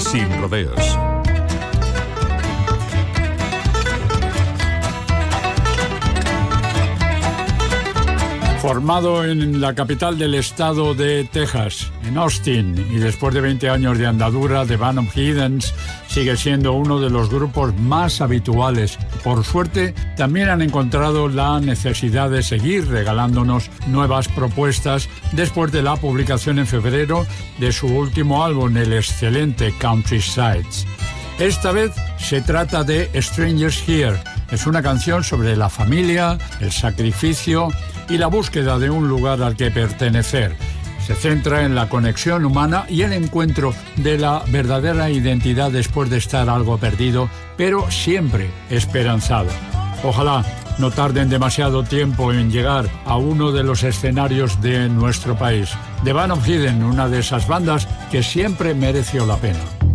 Sin rodeos. Formado en la capital del estado de Texas, en Austin, y después de 20 años de andadura, The Band of Heathens sigue siendo uno de los grupos más habituales. Por suerte, también han encontrado la necesidad de seguir regalándonos nuevas propuestas después de la publicación en febrero de su último álbum, el excelente Countrysides. Esta vez se trata de Strangers Here. Es una canción sobre la familia, el sacrificio y la búsqueda de un lugar al que pertenecer. Se centra en la conexión humana y el encuentro de la verdadera identidad después de estar algo perdido, pero siempre esperanzado. Ojalá no tarden demasiado tiempo en llegar a uno de los escenarios de nuestro país. The Band of Heathens, una de esas bandas que siempre mereció la pena.